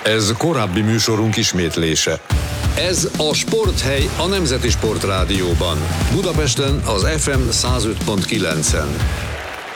Ez korábbi műsorunk ismétlése. Ez a Sporthely a Nemzeti Sportrádióban. Budapesten az FM 105.9-en.